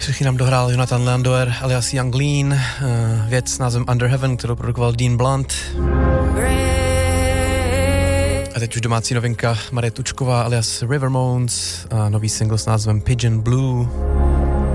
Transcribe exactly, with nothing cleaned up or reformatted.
Před chvíli nám dohrál Jonathan Landauer alias Young Lean, věc s názvem Under Heaven, kterou produkoval Dean Blunt. A teď už domácí novinka Marie Tučková alias River Moans a nový single s názvem Pigeon Blue.